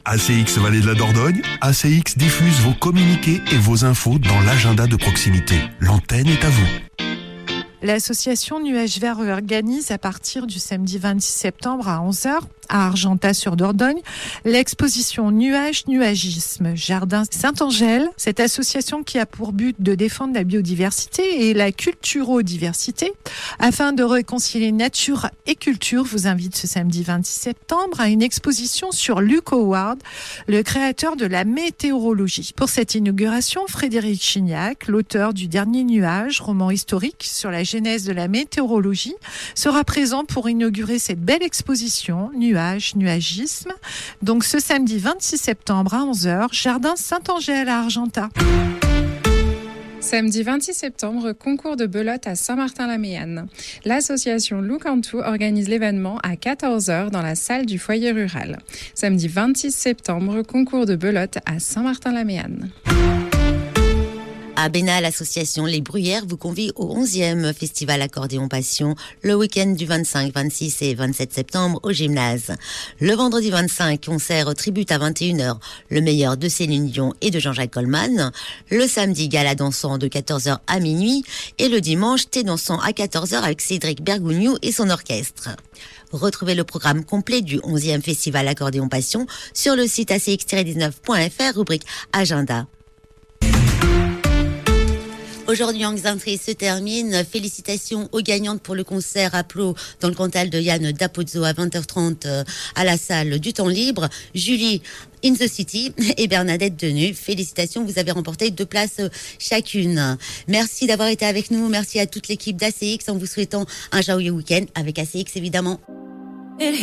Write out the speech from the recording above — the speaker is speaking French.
ACX Vallée de la Dordogne, ACX diffuse vos communiqués et vos infos dans l'agenda de proximité. L'antenne est à vous. L'association Nuages Verts organise à partir du samedi 26 septembre à 11h à Argentat-sur-Dordogne l'exposition Nuagisme, Jardin Saint-Angèle. Cette association qui a pour but de défendre la biodiversité et la culturodiversité afin de réconcilier nature et culture vous invite ce samedi 26 septembre à une exposition sur Luc Howard, le créateur de la météorologie. Pour cette inauguration, Frédéric Chignac, l'auteur du Dernier Nuage, roman historique sur la genèse de la météorologie, sera présent pour inaugurer cette belle exposition Nuagisme. Donc ce samedi 26 septembre à 11h, Jardin Saint-Angèle à Argentat. Samedi 26 septembre, concours de belote à Saint-Martin-la-Méanne. L'association Look and Two organise l'événement à 14h dans la salle du foyer rural. Samedi 26 septembre, concours de belote à Saint-Martin-la-Méanne. À Bénat, l'association Les Bruyères vous convie au 11e Festival Accordéon Passion, le week-end du 25, 26 et 27 septembre au gymnase. Le vendredi 25, concert tribute à 21h, le meilleur de Céline Dion et de Jean-Jacques Goldman. Le samedi, gala dansant de 14h à minuit. Et le dimanche, thé dansant à 14h avec Cédric Bergougnou et son orchestre. Retrouvez le programme complet du 11e Festival Accordéon Passion sur le site acx-19.fr, rubrique Agenda. Aujourd'hui, en Xantré se termine. Félicitations aux gagnantes pour le concert Applaud dans le Cantal de Yann Dapozzo à 20h30 à la salle du temps libre. Julie In the City et Bernadette Denu. Félicitations, vous avez remporté 2 places chacune. Merci d'avoir été avec nous. Merci à toute l'équipe d'ACX en vous souhaitant un joyeux week-end avec ACX évidemment.